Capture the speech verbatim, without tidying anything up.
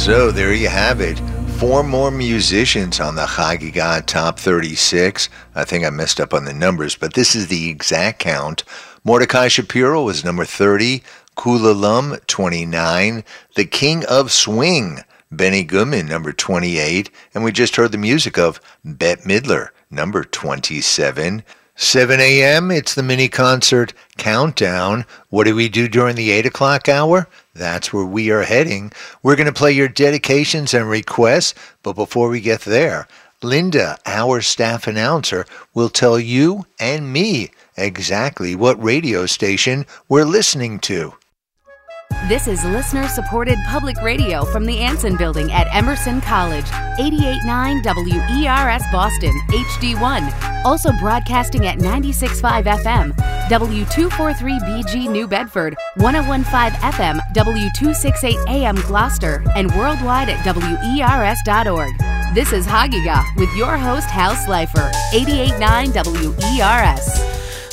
So there you have it. Four more musicians on the Chagiga Top thirty-six. I think I messed up on the numbers, but this is the exact count. Mordecai Shapiro was number thirty. Kula Lum, twenty-nine. The King of Swing, Benny Goodman, number twenty-eight. And we just heard the music of Bette Midler, number twenty-seven. seven a.m., it's the mini concert countdown. What do we do during the eight o'clock hour? That's where we are heading. We're going to play your dedications and requests, but before we get there, Linda, our staff announcer, will tell you and me exactly what radio station we're listening to. This is listener-supported public radio from the Anson Building at Emerson College, eighty-eight point nine W E R S Boston, H D one. Also broadcasting at ninety-six point five F M, W two forty-three B G New Bedford, one oh one point five F M, W two sixty-eight A M Gloucester, and worldwide at W E R S dot org. This is Chagiga with your host, Hal Slifer, eighty-eight point nine W E R S.